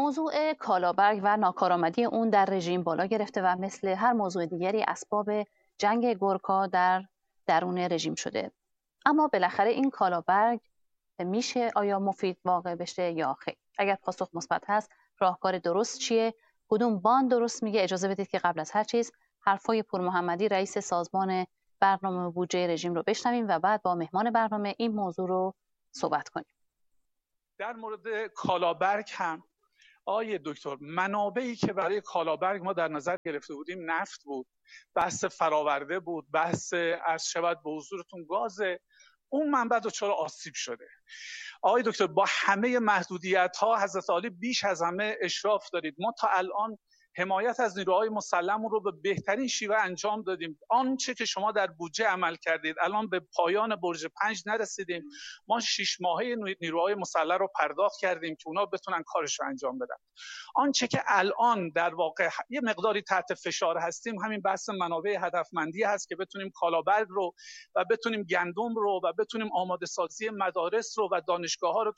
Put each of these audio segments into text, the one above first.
موضوع کالابرگ و ناکارآمدی اون در رژیم بالا گرفته و مثل هر موضوع دیگری اسباب جنگ گورکا در درون رژیم شده. اما بالاخره این کالابرگ میشه آیا مفید واقع بشه یا خیر؟ اگر پاسخ مثبت هست، راهکار درست چیه؟ کدوم باند درست میگه؟ اجازه بدید که قبل از هر چیز حرفای پور محمدی رئیس سازمان برنامه بودجه رژیم رو بشنویم و بعد با مهمان برنامه این موضوع رو صحبت کنیم. در مورد کالابرگ هم آقای دکتر، منابعی که برای کالابرگ ما در نظر گرفته بودیم نفت بود، بحث فراورده بود، بحث عرض شود به حضورتون گاز. اون منبع دچار آسیب شده. آقای دکتر، با همه محدودیت ها حضرت عالی بیش از همه اشراف دارید. ما تا الان حمایت از نیروهای مسلح رو به بهترین شیوه انجام دادیم. آنچه که شما در بودجه عمل کردید، الان به پایان برج 5 نرسیدیم. ما 6 ماهه نیروهای مسلح رو پرداخت کردیم که اونا بتونن کارش رو انجام بدن. آنچه که الان در واقع یه مقداری تحت فشار هستیم، همین بحث منابع هدفمندی هست که بتونیم کالابرگ رو و بتونیم گندم رو و بتونیم آماده سازی مدارس رو و دانشگاه ها رو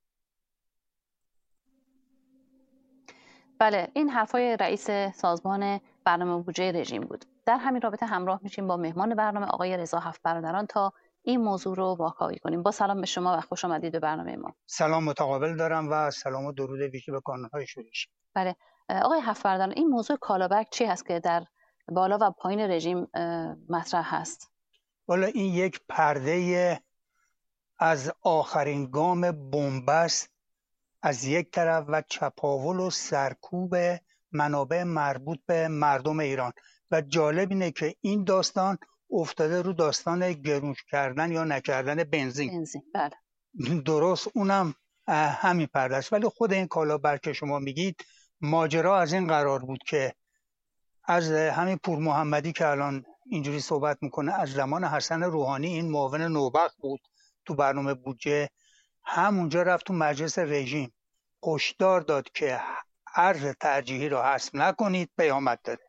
بله، این حرفای رئیس سازمان برنامه بودجه رژیم بود. در همین رابطه همراه میشیم با مهمان برنامه آقای رضا هفت برادران تا این موضوع رو واکاوی کنیم. با سلام به شما و خوش آمدید به برنامه ما. سلام متقابل دارم و سلام و درود ویژه به کانال‌های شورش. بله، آقای هفت برادران، این موضوع کالابرگ چی هست که در بالا و پایین رژیم مطرح هست؟ والا این یک پرده از آخرین گام بن‌بست از یک طرف و چپاول و سرکوب منابع مربوط به مردم ایران و جالب اینه که این داستان افتاده رو داستان گرون کردن یا نکردن بنزین. بله. درست، اونم همین پرده است. ولی خود این کالابرگ که شما میگید، ماجرا از این قرار بود که از همین پور محمدی که الان اینجوری صحبت میکنه، از زمان حسن روحانی این معاون نوبخت بود تو برنامه بودجه، همونجا رفت تو مجلس رژیم هشدار داد که ارز ترجیحی رو حذف نکنید، پیامد داده.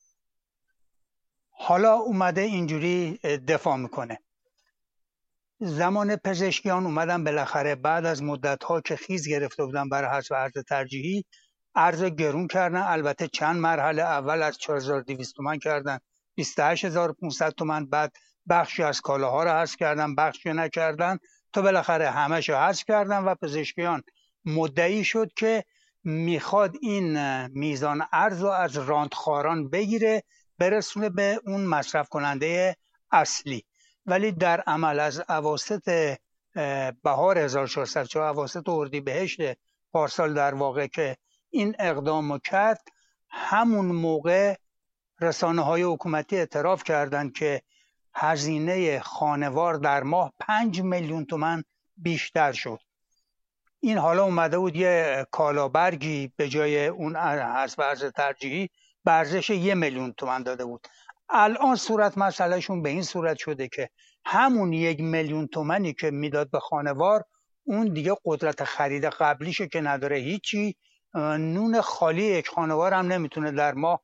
حالا اومده اینجوری دفاع میکنه. زمان پزشکیان اومدن بالاخره بعد از مدت‌ها که خیز گرفته بودن برای حذف ارز ترجیحی، ارز گرون کردن. البته چند مرحله، اول از 4200 تومان کردن 28500 تومان، بعد بخشی از کالاها رو حذف کردن، بخشی نکردن، تا بالاخره همه‌شو حذف کردن و پزشکیان مدعی شد که میخواد این میزان ارز رو از راندخواران بگیره برسونه به اون مصرف کننده اصلی. ولی در عمل از اواسط بهار 1404 اواسط اردیبهشت پارسال در واقع که این اقدامو کرد، همون موقع رسانه‌های حکومتی اعتراف کردند که هزینه خانوار در ماه 5 میلیون تومان بیشتر شد. این حالا اومده بود یه کالابرگی به جای اون حذف ارز ترجیحی به ارزش 1 میلیون تومان داده بود. الان صورت مسئلهشون به این صورت شده که همون 1 میلیون تومانی که میداد به خانوار، اون دیگه قدرت خرید قبلیشو که نداره، هیچی، نون خالی یک خانوار هم نمیتونه در ماه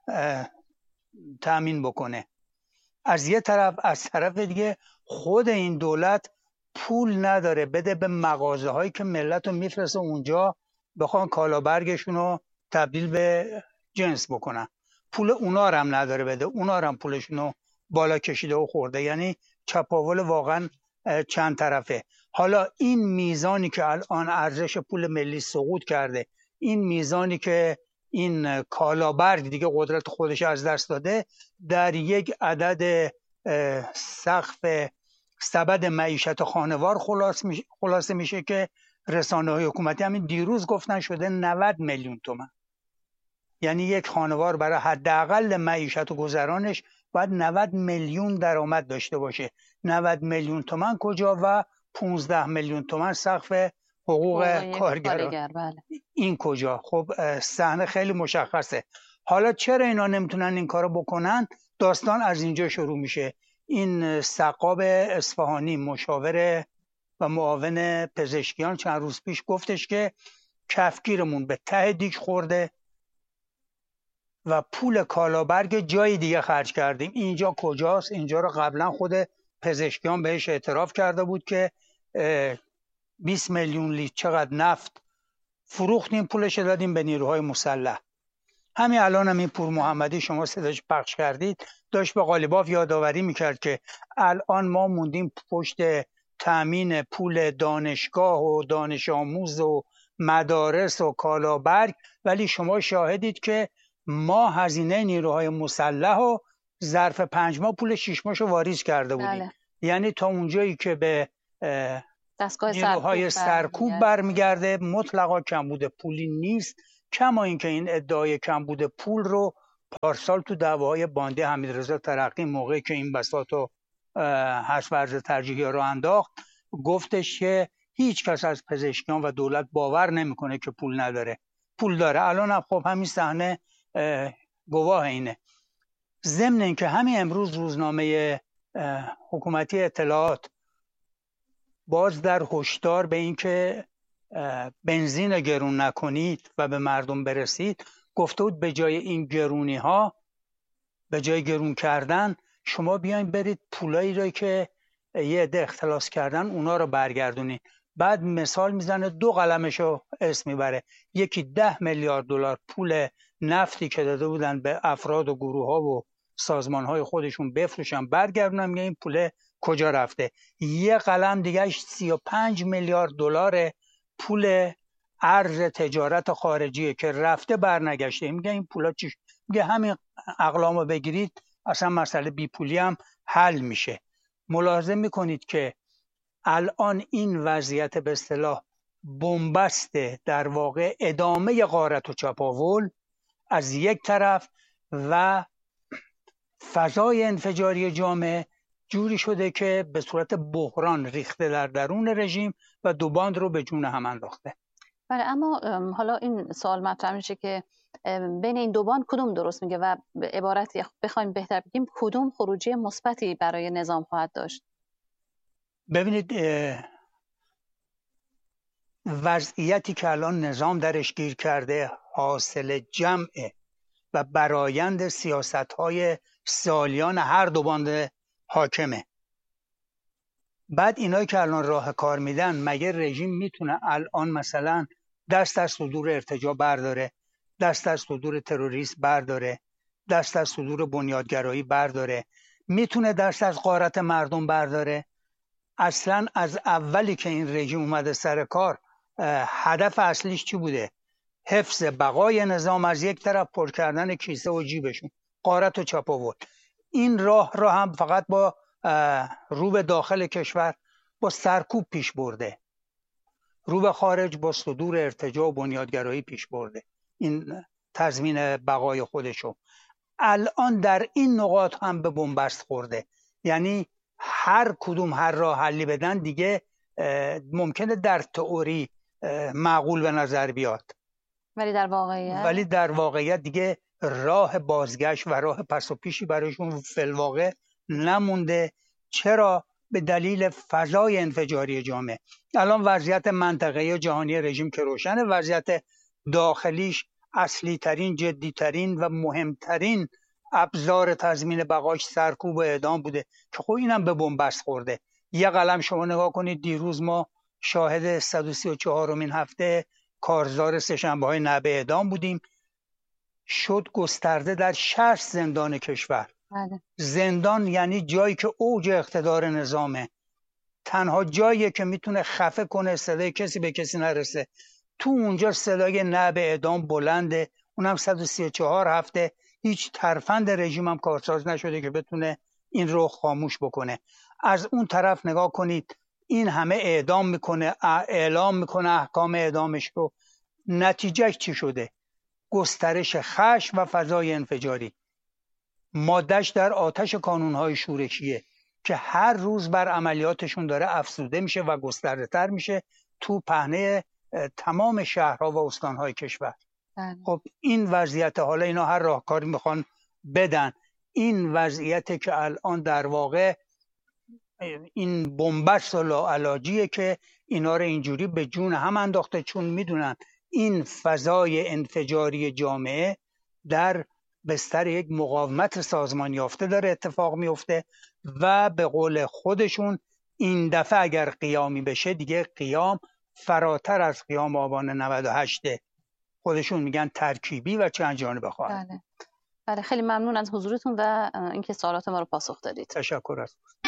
تأمین بکنه. از یه طرف، از طرف دیگه خود این دولت پول نداره بده به مغازه هایی که ملت رو میفرسته اونجا بخوان کالابرگشون رو تبدیل به جنس بکنن. پول اونا هم نداره بده، اونا هم پولشون رو بالا کشیده و خورده. یعنی چپاول واقعا چند طرفه. حالا این میزانی که الان ارزش پول ملی سقوط کرده، این میزانی که این کالابرگ دیگه قدرت خودش از دست داده، در یک عدد سقف سبد معیشت خانوار خلاصه میشه که رسانه‌های حکومتی همین دیروز گفتن شده 90 میلیون تومان. یعنی یک خانوار برای حداقل معیشت و گذرانش باید 90 میلیون درآمد داشته باشه. 90 میلیون تومان کجا و 15 میلیون تومان سقف حقوق کارگران، بله. این کجا؟ خب صحنه خیلی مشخصه. حالا چرا اینا نمیتونن این کارو بکنن؟ داستان از اینجا شروع میشه. این سقاب اصفهانی، مشاور و معاون پزشکیان، چند روز پیش گفتش که کفگیرمون به ته دیگ خورده و پول کالابرگ جای دیگه خرج کردیم. اینجا کجاست؟ اینجا رو قبلا خود پزشکیان بهش اعتراف کرده بود که 20 میلیون لیتر چقدر نفت فروختیم، پولش دادیم به نیروهای مسلح. همین الان هم این پور محمدی شما صداش پخش کردید داشت به قالیباف یادآوری میکرد که الان ما موندیم پشت تأمین پول دانشگاه و دانش آموز و مدارس و کالابرگ، ولی شما شاهدید که ما هزینه نیروهای مسلح و ظرف 5 ماه پول 6 ماهشو واریز کرده بودیم. بله. یعنی تا اونجایی که به دستگاه نیروهای سرکوب برمیگرده مطلقا کمبود پولی نیست. کما اینکه این ادعای کمبود پول رو پارسال تو دعواهای باندی حمیدرضا ترقی موقعی که این بساطو حذف ارز ترجیحی رو انداخت گفتش که هیچ کس از پزشکیان و دولت باور نمیکنه که پول نداره، پول داره. الان هم خب همین صحنه گواه اینه. ضمن اینکه همین امروز روزنامه حکومتی اطلاعات باز در هشدار به اینکه بنزین گرون نکنید و به مردم برسید گفته بود به جای این گرونی ها، به جای گرون کردن شما بیاین برید پولایی رو که یه عده اختلاس کردن اونا رو برگردونید. بعد مثال میزنه 2 قلمشو اسم میبره، یکی 10 میلیارد دلار پول نفتی که داده بودن به افراد و گروه ها و سازمان های خودشون بفروشن برگردونن، میگه این پول کجا رفته. یه قلم دیگهش 35 میلیارد دلار پول ارز تجارت خارجیه که رفته برنگشته. میگه این پولا چی؟ میگه همین اقلامو بگیرید اصلا مسئله بی پولی هم حل میشه. ملاحظه میکنید که الان این وضعیت به اصطلاح بنبسته، در واقع ادامه غارت و چپاول از یک طرف و فضای انفجاری جامعه جوری شده که به صورت بحران ریخته در درون رژیم و دو باند رو به جون هم انداخته. بله، اما حالا این سوال مطرح میشه که بین این دو باند کدوم درست میگه و به عبارتی بخوایم بهتر بگیم کدوم خروجی مثبتی برای نظام خواهد داشت؟ ببینید وضعیتی که الان نظام درش گیر کرده حاصل جمع و برآیند سیاست‌های سالیان هر دو باند حاکمه. بعد اینایی که الان راه کار میدن، مگه رژیم میتونه الان مثلا دست از صدور ارتجاع برداره، دست از صدور تروریسم برداره، دست از صدور بنیادگرایی برداره؟ میتونه دست از غارت مردم برداره؟ اصلا از اولی که این رژیم اومده سر کار هدف اصلیش چی بوده؟ حفظ بقای نظام از یک طرف، پر کردن کیسه و جیبشون، غارت و چپاول. این راه را هم فقط با رو به داخل کشور با سرکوب پیش برده، رو به خارج با صدور ارتجاع و بنیادگرایی پیش برده این تضمین بقای خودشو. الان در این نقاط هم به بنبست خورده، یعنی هر کدوم هر راه حلی بدن دیگه ممکنه در تئوری معقول به نظر بیاد، ولی در واقعیت دیگه راه بازگشت و راه پس و پیشی برایشون فی الواقع نمونده. چرا؟ به دلیل فضای انفجاری جامعه. الان وضعیت منطقه‌ای و جهانی رژیم که روشنه، وضعیت داخلیش اصلی ترین، جدی ترین و مهمترین ابزار تضمین بقاش سرکوب و اعدام بوده که خب اینم به بنبست خورده. یه قلم شما نگاه کنید، دیروز ما شاهد 134مین هفته کارزار سه‌شنبه‌های نعب اعدام بودیم. شد گسترده در 60 زندان کشور. زندان یعنی جایی که اوج اقتدار نظامه، تنها جایی که میتونه خفه کنه صدای کسی به کسی نرسه. تو اونجا صدای نعب اعدام بلنده، اونم 134 هفته. هیچ ترفند رژیم هم کارساز نشده که بتونه این رو خاموش بکنه. از اون طرف نگاه کنید، این همه اعدام میکنه، اعلام میکنه احکام اعدامش رو. نتیجهش چی شده؟ گسترش خشم و فضای انفجاری. مادهش در آتش کانونهای شورشیه که هر روز بر عملیاتشون داره افزوده میشه و گسترده تر میشه تو پهنه تمام شهرها و استانهای کشور. خب این وضعیت، حالا اینا هر راهکاری میخوان بدن، این وضعیت که الان در واقع این بنبست و لاعلاجیه که اینا رو اینجوری به جون هم انداخته، چون میدونن این فضای انفجاری جامعه در بستر یک مقاومت سازمان یافته داره اتفاق میفته و به قول خودشون این دفعه اگر قیامی بشه دیگه قیام فراتر از قیام آبان 98 خودشون میگن ترکیبی و چند جانبه خواهد. بله. خیلی ممنون از حضورتون و اینکه سوالات ما رو پاسخ دادید. تشکر از